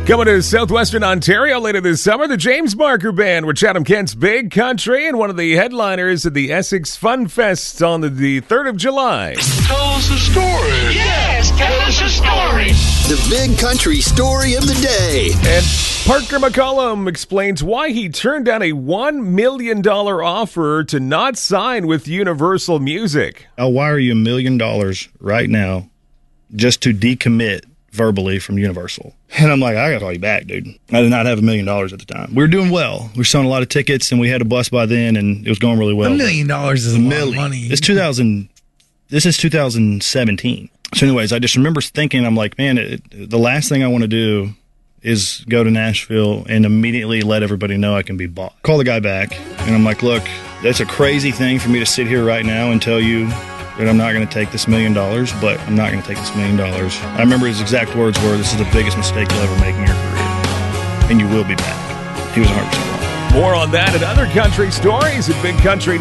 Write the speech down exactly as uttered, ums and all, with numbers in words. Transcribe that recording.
Coming to southwestern Ontario later this summer, the James Barker Band with Chatham Kent's Big Country and one of the headliners at the Essex Fun Fest on the, the third of July. Tell us a story. Yes, tell us a story. The Big Country story of the day. And Parker McCollum explains why he turned down a one million dollars offer to not sign with Universal Music. I'll wire you a million dollars right now just to decommit verbally from Universal. And I'm like, I gotta call you back, dude. I did not have a million dollars at the time. We were doing well. We were selling a lot of tickets, and we had a bus by then, and it was going really well. A million dollars is a lot of money. It's two thousand. This is two thousand seventeen. So anyways, I just remember thinking, I'm like, man, it, the last thing I want to do is go to Nashville and immediately let everybody know I can be bought. Call the guy back, and I'm like, look, that's a crazy thing for me to sit here right now and tell you that I'm not going to take this million dollars, but I'm not going to take this million dollars. I remember his exact words were, this is the biggest mistake you'll ever make in your career, and you will be back. He was one hundred percent wrong. More on that and other country stories at Big Country